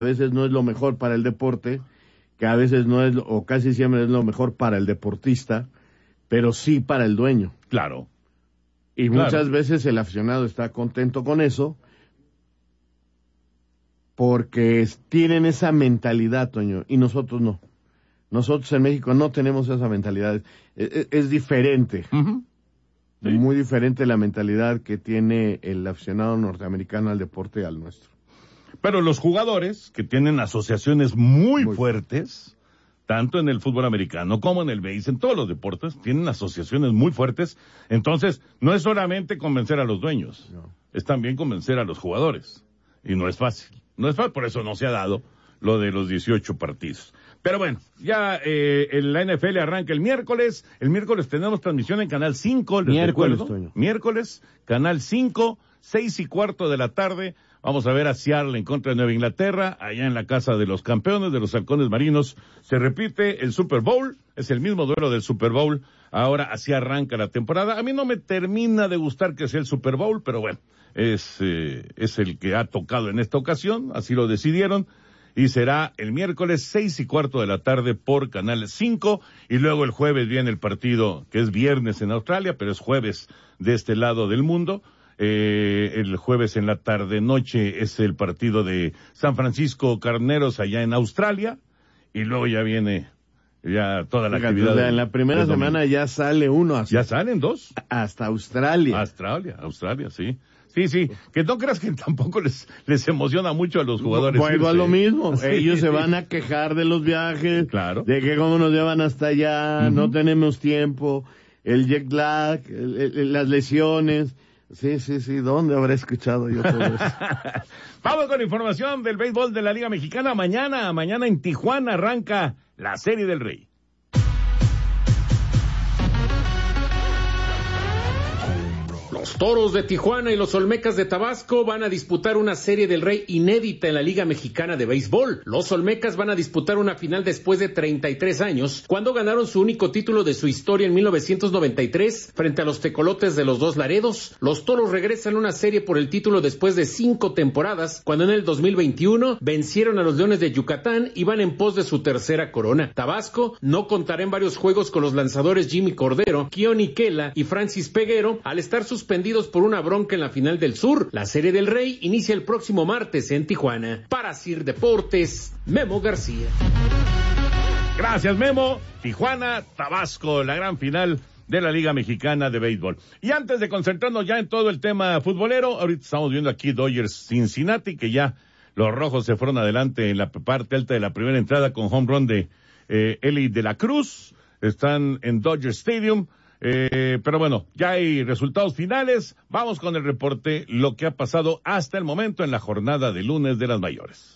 a veces no es lo mejor para el deporte, que a veces no es, o casi siempre es lo mejor para el deportista, pero sí para el dueño. Claro. Y muchas veces el aficionado está contento con eso, porque tienen esa mentalidad, Toño, y nosotros no. Nosotros en México no tenemos esa mentalidad. Es diferente. Uh-huh. Sí. Muy diferente la mentalidad que tiene el aficionado norteamericano al deporte al nuestro. Pero los jugadores, que tienen asociaciones muy fuertes, tanto en el fútbol americano como en el béisbol, en todos los deportes, tienen asociaciones muy fuertes. Entonces, no es solamente convencer a los dueños, es también convencer a los jugadores. Y no es fácil. No es fácil, por eso no se ha dado lo de los 18 partidos. Pero bueno, ya la NFL arranca el miércoles. El miércoles tenemos transmisión en Canal 5. Miércoles, Canal 5, 6:15 de la tarde. Vamos a ver a Seattle en contra de Nueva Inglaterra, allá en la casa de los campeones, de los halcones marinos. Se repite el Super Bowl, es el mismo duelo del Super Bowl. Ahora así arranca la temporada. A mí no me termina de gustar que sea el Super Bowl, pero bueno, es el que ha tocado en esta ocasión, así lo decidieron. Y será el miércoles 6:15 de la tarde por Canal 5, y luego el jueves viene el partido, que es viernes en Australia, pero es jueves de este lado del mundo. El jueves en la tarde-noche es el partido de San Francisco Carneros allá en Australia, y luego ya viene toda la actividad. En la primera semana ya sale uno. Ya salen dos. Hasta Australia. Australia, sí. Sí, que no creas que tampoco les emociona mucho a los jugadores. Bueno, a lo mismo, sí. Ellos se van a quejar de los viajes, claro, de que cómo nos llevan hasta allá, no tenemos tiempo, el jet lag, las lesiones. Sí, ¿dónde habré escuchado yo todo eso? Vamos con información del béisbol de la Liga Mexicana. Mañana en Tijuana arranca la Serie del Rey. Los Toros de Tijuana y los Olmecas de Tabasco van a disputar una Serie del Rey inédita en la Liga Mexicana de Béisbol. Los Olmecas van a disputar una final después de 33 años, cuando ganaron su único título de su historia en 1993 frente a los Tecolotes de los Dos Laredos. Los Toros regresan a una serie por el título después de 5 temporadas, cuando en el 2021 vencieron a los Leones de Yucatán y van en pos de su tercera corona. Tabasco no contará en varios juegos con los lanzadores Jimmy Cordero, Keoni Kela y Francis Peguero, al estar suspendidos por una bronca en la final del Sur. La Serie del Rey inicia el próximo martes en Tijuana. Para Sir Deportes, Memo García. Gracias, Memo. Tijuana, Tabasco, la gran final de la Liga Mexicana de Béisbol. Y antes de concentrarnos ya en todo el tema futbolero, ahorita estamos viendo aquí Dodgers Cincinnati, que ya los rojos se fueron adelante en la parte alta de la primera entrada con home run de Eli de la Cruz. Están en Dodger Stadium. Pero bueno, ya hay resultados finales. Vamos con el reporte, lo que ha pasado hasta el momento en la jornada de lunes de las mayores.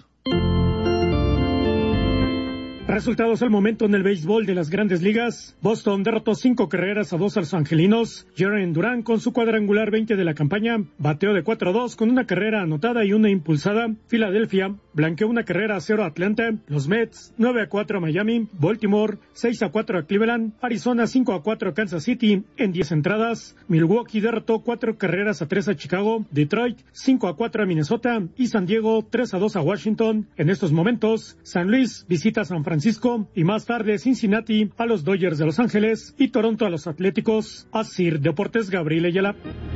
Resultados al momento en el béisbol de las Grandes Ligas. Boston derrotó 5-2 a los angelinos. Jarren Duran, con su cuadrangular 20 de la campaña, bateó de 4-2 con una carrera anotada y una impulsada. Filadelfia blanqueó una carrera a 0 a Atlanta. Los Mets 9-4 a Miami. Baltimore 6-4 a Cleveland. Arizona 5-4 a Kansas City en 10 entradas. Milwaukee derrotó 4-3 a Chicago. Detroit 5-4 a Minnesota y San Diego 3-2 a Washington. En estos momentos, San Luis visita a San Francisco y más tarde Cincinnati a los Dodgers de Los Ángeles y Toronto a los Atléticos. Asir Deportes, Gabriel Ayala.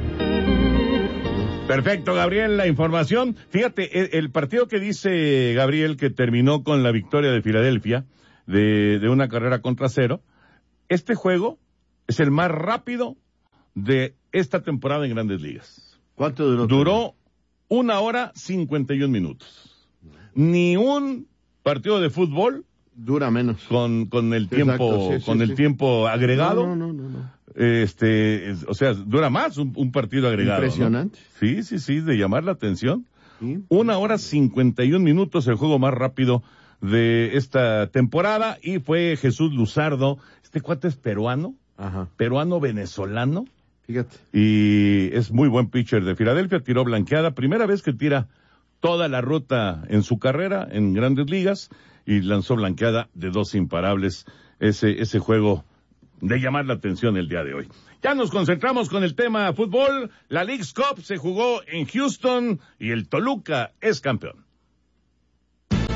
Perfecto, Gabriel, la información. Fíjate, el partido que dice Gabriel que terminó con la victoria de Filadelfia de una carrera contra 0, este juego es el más rápido de esta temporada en Grandes Ligas. ¿Cuánto duró? Duró 1 hora 51 minutos. Ni un partido de fútbol dura menos con el tiempo, el tiempo agregado. No. O sea, dura más un partido agregado. Impresionante. ¿No? Sí, de llamar la atención. Sí. 1 hora 51 minutos, el juego más rápido de esta temporada, y fue Jesús Luzardo. Este cuate es peruano, peruano-venezolano. Fíjate. Y es muy buen pitcher de Filadelfia, tiró blanqueada, primera vez que tira toda la ruta en su carrera en Grandes Ligas, y lanzó blanqueada de 2 imparables. Ese juego de llamar la atención el día de hoy. Ya nos concentramos con el tema fútbol. La Leagues Cup se jugó en Houston y el Toluca es campeón.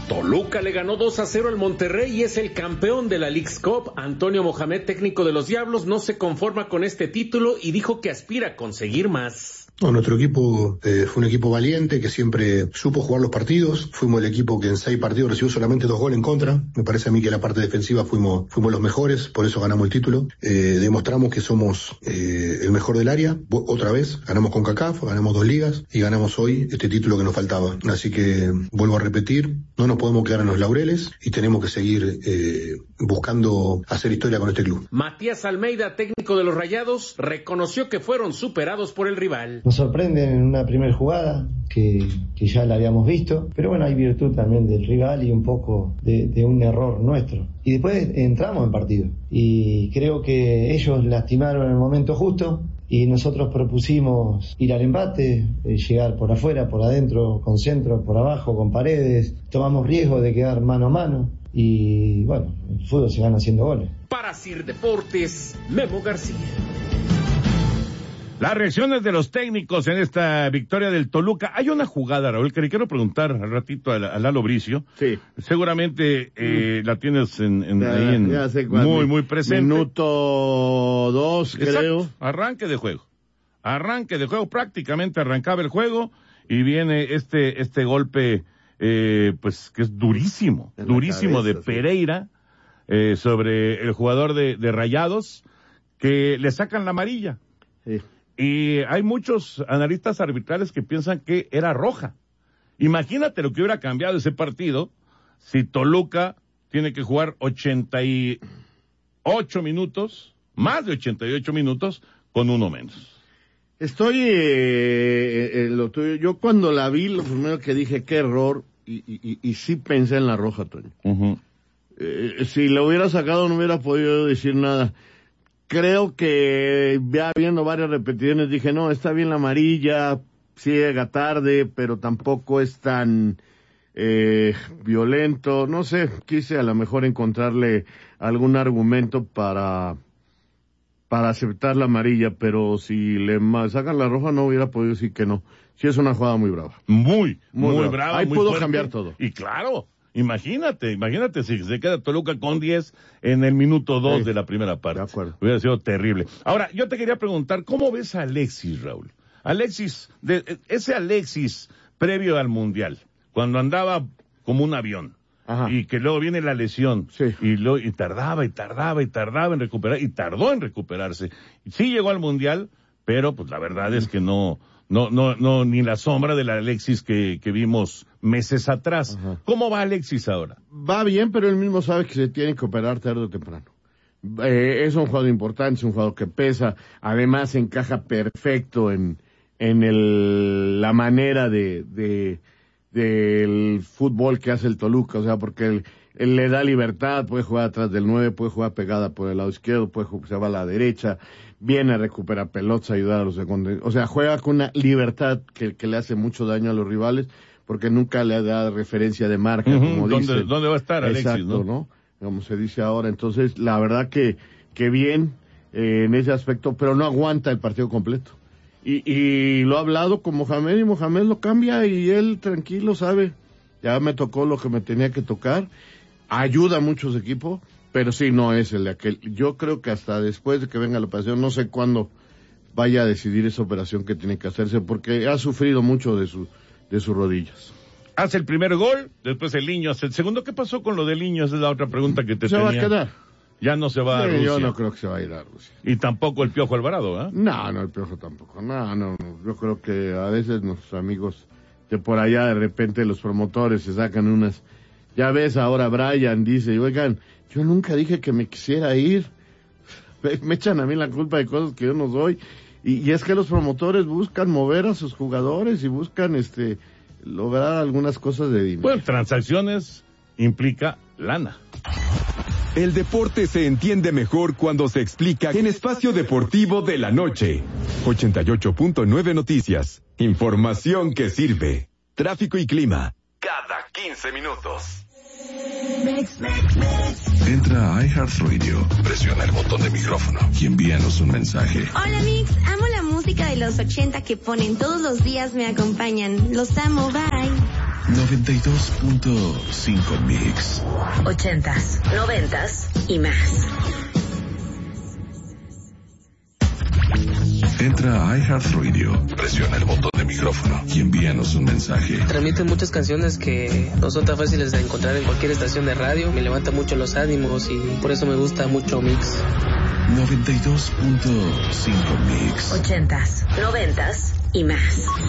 Toluca le ganó 2-0 al Monterrey y es el campeón de la Leagues Cup. Antonio Mohamed, técnico de los Diablos, no se conforma con este título y dijo que aspira a conseguir más. No, nuestro equipo fue un equipo valiente que siempre supo jugar los partidos. Fuimos el equipo que en 6 partidos recibió solamente 2 goles en contra. Me parece a mí que la parte defensiva fuimos los mejores, por eso ganamos el título. Demostramos que somos el mejor del área. Otra vez, ganamos con CONCACAF, ganamos 2 ligas y ganamos hoy este título que nos faltaba. Así que vuelvo a repetir, no nos podemos quedar en los laureles y tenemos que seguir buscando hacer historia con este club. Matías Almeida, técnico de los Rayados, reconoció que fueron superados por el rival. Nos sorprende en una primera jugada que ya la habíamos visto, pero bueno, hay virtud también del rival y un poco de un error nuestro. Y después entramos en partido y creo que ellos lastimaron en el momento justo y nosotros propusimos ir al empate, llegar por afuera, por adentro, con centro, por abajo, con paredes. Tomamos riesgo de quedar mano a mano y bueno, el fútbol se gana haciendo goles. Para CIR Deportes, Memo García. Las reacciones de los técnicos en esta victoria del Toluca. Hay una jugada, Raúl, que le quiero preguntar al ratito a Lalo Bricio. Sí. Seguramente la tienes ya sé muy presente. Minuto 2, creo. Arranque de juego, prácticamente arrancaba el juego y viene este golpe, pues que es durísimo cabeza, de Pereira, sobre el jugador de Rayados, que le sacan la amarilla. Sí. Y hay muchos analistas arbitrales que piensan que era roja. Imagínate lo que hubiera cambiado ese partido si Toluca tiene que jugar 88 minutos, más de 88 minutos, con uno menos. Estoy en lo tuyo. Yo cuando la vi, lo primero que dije, qué error, y sí pensé en la roja, Toño. Uh-huh. Si lo hubiera sacado no hubiera podido decir nada. Creo que ya viendo varias repeticiones dije, no, está bien la amarilla, sí llega tarde, pero tampoco es tan violento. No sé, quise a lo mejor encontrarle algún argumento para aceptar la amarilla, pero si le sacan la roja no hubiera podido decir que no. Sí es una jugada muy brava. Muy brava. Ahí muy pudo fuerte. Cambiar todo. Y claro. Imagínate si se queda Toluca con 10 en el minuto 2 de la primera parte. De acuerdo. Hubiera sido terrible. Ahora, yo te quería preguntar, ¿cómo ves a Alexis, Raúl? Ese Alexis previo al Mundial, cuando andaba como un avión. Ajá. Y que luego viene la lesión. Sí. Y tardaba en recuperar, y tardó en recuperarse. Sí llegó al Mundial, pero pues la verdad es que no, ni la sombra del Alexis que vimos meses atrás. Ajá. ¿Cómo va Alexis ahora? Va bien, pero él mismo sabe que se tiene que operar tarde o temprano. Es un jugador importante, es un jugador que pesa, además encaja perfecto en la manera del fútbol que hace el Toluca, o sea, porque él le da libertad, puede jugar atrás del 9, puede jugar pegada por el lado izquierdo, se va a la derecha, viene a recuperar pelotas, ayudar a los segundos, o sea, juega con una libertad que le hace mucho daño a los rivales, porque nunca le da referencia de marca, como dice. ¿Dónde va a estar Alexis? Exacto, ¿no? Como se dice ahora, entonces, la verdad que bien en ese aspecto, pero no aguanta el partido completo. Y lo ha hablado con Mohamed, y Mohamed lo cambia, y él tranquilo sabe, ya me tocó lo que me tenía que tocar, ayuda a muchos equipos, pero sí, no es el de aquel. Yo creo que hasta después de que venga la operación, no sé cuándo vaya a decidir esa operación que tiene que hacerse, porque ha sufrido mucho de sus rodillas. Hace el primer gol, después el Niño hace el segundo. ¿Qué pasó con lo del Niño? Esa es la otra pregunta que te tenía. ¿Se va a quedar? Ya no se va a Rusia. Yo no creo que se va a ir a Rusia. Y tampoco el Piojo Alvarado, ¿eh? No, el Piojo tampoco. No. Yo creo que a veces nuestros amigos de por allá, de repente los promotores se sacan unas... Ya ves, ahora Brian dice, oigan, yo nunca dije que me quisiera ir. Me echan a mí la culpa de cosas que yo no soy. Y es que los promotores buscan mover a sus jugadores y buscan lograr algunas cosas de dinero. Bueno, transacciones implica lana. El deporte se entiende mejor cuando se explica en Espacio Deportivo de la Noche. 88.9 Noticias. Información que sirve. Tráfico y clima. Cada 15 minutos. Entra a iHeartRadio, presiona el botón de micrófono y envíanos un mensaje. Hola Mix, amo la música de los 80 que ponen todos los días, me acompañan. Los amo, bye. 92.5 Mix. 80s, 90s y más. Entra a iHeartRadio, presiona el botón de micrófono y envíanos un mensaje. Transmiten muchas canciones que no son tan fáciles de encontrar en cualquier estación de radio. Me levanta mucho los ánimos y por eso me gusta mucho Mix. 92.5 Mix. 80s, 90s y más.